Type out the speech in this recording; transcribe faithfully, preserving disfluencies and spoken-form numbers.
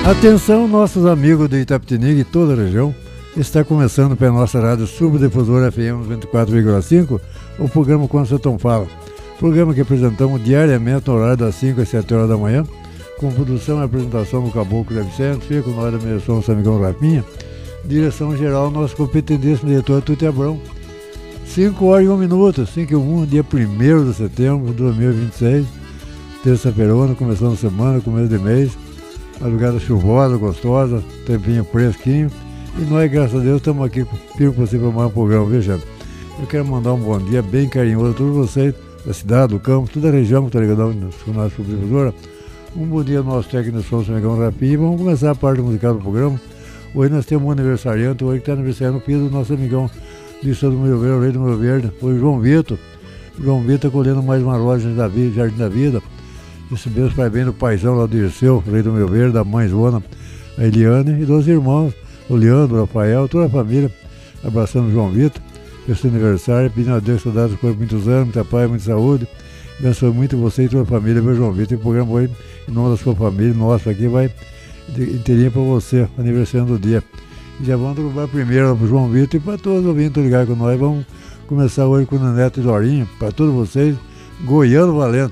Atenção, nossos amigos de Itapetininga e toda a região. Está começando pela nossa rádio Subdifusora F M noventa e quatro vírgula cinco o programa Quando Você Tão Fala. Programa que apresentamos diariamente no horário das cinco às sete horas da manhã, com produção e apresentação do Caboclo de Vicente, fica com nós da direção do Samigão Rapinha, direção geral, nosso competentíssimo diretor Tuti Abrão. cinco horas e um minuto, cinco e um, dia primeiro de setembro de dois mil e vinte e seis, terça-feira, começando a semana, começo de mês, madrugada chuvosa, gostosa, tempinho fresquinho, e nós, graças a Deus, estamos aqui para você para mais um programa, viu, gente? Eu quero mandar um bom dia bem carinhoso a todos vocês, da cidade, do campo, toda a região que está ligada na nossa subdifusora. Um bom dia ao nosso técnico de som, Samigão Rapinha, e vamos começar a parte musical do programa. Hoje nós temos um aniversariante, hoje que está aniversariando o filho do nosso amigão de São do Meu Verde, o rei do Meu Verde, foi o João Vitor. O João Vitor colhendo mais uma loja da vida, Jardim da Vida. Recebemos para bem do paizão lá do Dirceu, rei do Meu Verde, da mãe Zona, a Eliane, e dos irmãos, o Leandro, o Rafael, toda a família, abraçando o João Vitor, esse aniversário, pedindo a Deus que dá por muitos anos, muita paz, muita saúde. Abençoe muito você e toda a família, meu João Vitor. E o programa hoje, em nome da sua família, nosso aqui, vai inteirinho para você, aniversário do dia. E já vamos trocar primeiro para o João Vitor e para todos os ouvintes ligar com nós. Vamos começar hoje com o Neto e Dorinho, para todos vocês, Goiano Valente.